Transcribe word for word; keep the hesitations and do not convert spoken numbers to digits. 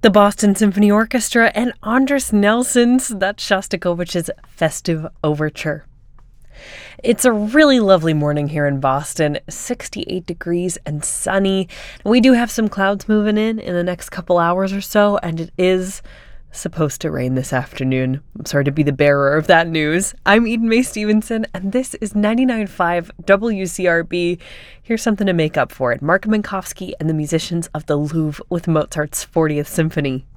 the Boston Symphony Orchestra and Andris Nelson's That's Shostakovich's Festive Overture. It's a really lovely morning here in Boston, sixty-eight degrees and sunny. We do have some clouds moving in in the next couple hours or so, and it is supposed to rain this afternoon. I'm sorry to be the bearer of that news. I'm Eden Mae Stevenson, and this is ninety-nine point five W C R B. Here's something to make up for it. Mark Minkowski and the musicians of the Louvre with Mozart's fortieth Symphony.